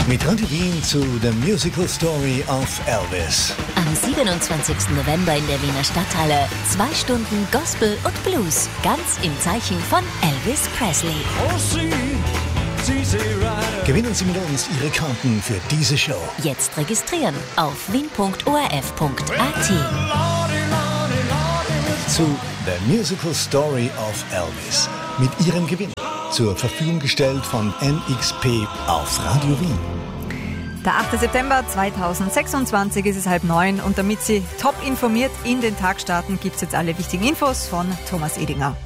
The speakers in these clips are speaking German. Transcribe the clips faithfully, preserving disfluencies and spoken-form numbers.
Mit Radio Wien zu The Musical Story of Elvis. Am siebenundzwanzigsten November in der Wiener Stadthalle. Zwei Stunden Gospel und Blues. Ganz im Zeichen von Elvis Presley. Gewinnen Sie mit uns Ihre Karten für diese Show. Jetzt registrieren auf wien punkt o r f punkt a t. Zu The Musical Story of Elvis. Mit Ihrem Gewinn. Zur Verfügung gestellt von N X P auf Radio Wien. Der achte September zweitausendsechsundzwanzig ist es halb neun und damit Sie top informiert in den Tag starten, gibt es jetzt alle wichtigen Infos von Thomas Edinger.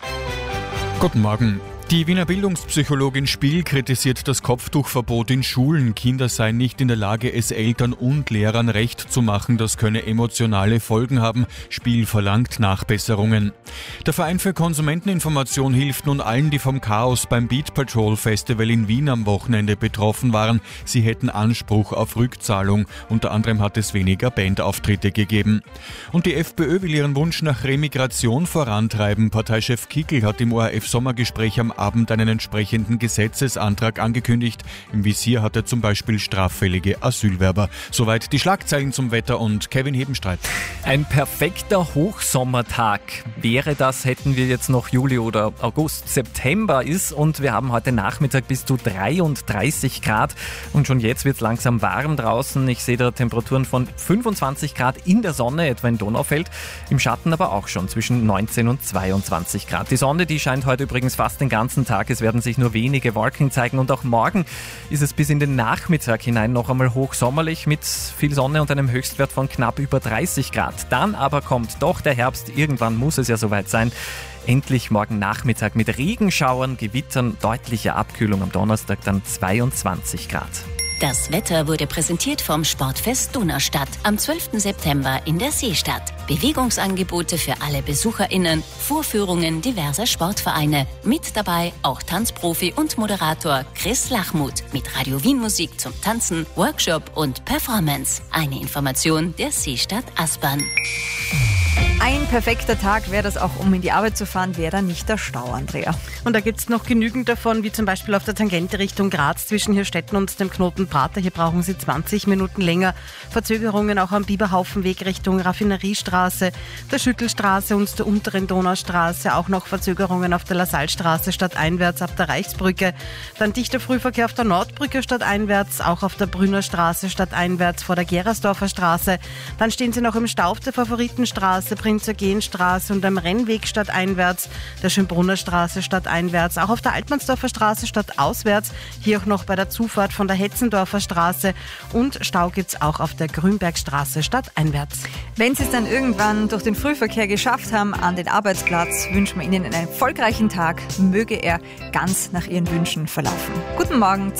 Guten Morgen. Die Wiener Bildungspsychologin Spiel kritisiert das Kopftuchverbot in Schulen. Kinder seien nicht in der Lage, es Eltern und Lehrern recht zu machen. Das könne emotionale Folgen haben. Spiel verlangt Nachbesserungen. Der Verein für Konsumenteninformation hilft nun allen, die vom Chaos beim Beat Patrol Festival in Wien am Wochenende betroffen waren. Sie hätten Anspruch auf Rückzahlung. Unter anderem hat es weniger Bandauftritte gegeben. Und die FPÖ will ihren Wunsch nach Remigration vorantreiben. Parteichef Kickl hat im O R F-Sommergespräch am Abend einen entsprechenden Gesetzesantrag angekündigt. Im Visier hat er zum Beispiel straffällige Asylwerber. Soweit die Schlagzeilen zum Wetter und Kevin Hebenstreit. Ein perfekter Hochsommertag. Wäre das, hätten wir jetzt noch Juli oder August. September ist und wir haben heute Nachmittag bis zu dreiunddreißig Grad. Und schon jetzt wird es langsam warm draußen. Ich sehe da Temperaturen von fünfundzwanzig Grad in der Sonne, etwa in Donaufeld. Im Schatten aber auch schon zwischen neunzehn und zweiundzwanzig Grad. Die Sonne, die scheint heute übrigens fast den ganzen Tag. Es werden sich nur wenige Wolken zeigen und auch morgen ist es bis in den Nachmittag hinein noch einmal hochsommerlich mit viel Sonne und einem Höchstwert von knapp über dreißig Grad. Dann aber kommt doch der Herbst. Irgendwann muss es ja soweit sein. Endlich morgen Nachmittag mit Regenschauern, Gewittern, deutlicher Abkühlung am Donnerstag dann zweiundzwanzig Grad. Das Wetter wurde präsentiert vom Sportfest Donaustadt am zwölften September in der Seestadt. Bewegungsangebote für alle BesucherInnen, Vorführungen diverser Sportvereine. Mit dabei auch Tanzprofi und Moderator Chris Lachmuth mit Radio Wien Musik zum Tanzen, Workshop und Performance. Eine Information der Seestadt Aspern. Ein perfekter Tag wäre das auch, um in die Arbeit zu fahren, wäre dann nicht der Stau, Andrea. Und da gibt es noch genügend davon, wie zum Beispiel auf der Tangente Richtung Graz zwischen Hirstetten und dem Knoten Prater. Hier brauchen Sie zwanzig Minuten länger. Verzögerungen auch am Biberhaufenweg Richtung Raffineriestraße, der Schüttelstraße und der unteren Donaustraße. Auch noch Verzögerungen auf der Lassalstraße stadteinwärts ab der Reichsbrücke. Dann dichter Frühverkehr auf der Nordbrücke stadteinwärts, auch auf der Brünnerstraße stadteinwärts vor der Gerersdorfer Straße. Dann stehen Sie noch im Stau auf der Favoritenstraße, Prinz-Eugen-Straße und am Rennweg stadteinwärts, der Schönbrunner Straße stadteinwärts, auch auf der Altmannsdorfer Straße stadtauswärts, hier auch noch bei der Zufahrt von der Hetzendorfer Straße und Stau gibt's auch auf der Grünbergstraße stadteinwärts. Wenn Sie es dann irgendwann durch den Frühverkehr geschafft haben an den Arbeitsplatz, wünschen wir Ihnen einen erfolgreichen Tag. Möge er ganz nach Ihren Wünschen verlaufen. Guten Morgen.